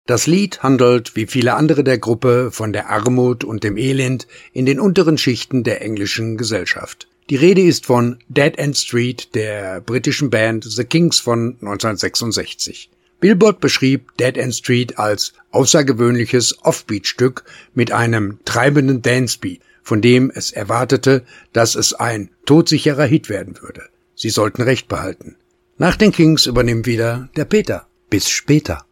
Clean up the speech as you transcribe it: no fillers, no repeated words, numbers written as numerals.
Das Lied handelt, wie viele andere der Gruppe, von der Armut und dem Elend in den unteren Schichten der englischen Gesellschaft. Die Rede ist von Dead End Street der britischen Band The Kinks von 1966. Billboard beschrieb Dead End Street als außergewöhnliches Offbeat-Stück mit einem treibenden Dancebeat, von dem es erwartete, dass es ein todsicherer Hit werden würde. Sie sollten recht behalten. Nach den Kinks übernimmt wieder der Peter. Bis später.